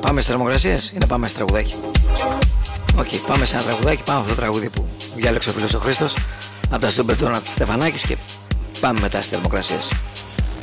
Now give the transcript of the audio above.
Πάμε στις θερμοκρασίες ή να πάμε σε τραγουδάκι? Οκ, πάμε σε ένα τραγουδάκι. Πάμε αυτό το τραγούδι που διάλεξε ο φίλος ο Χρήστος από τα Super Donuts Στεφανάκης και πάμε μετά στις θερμοκρασίες.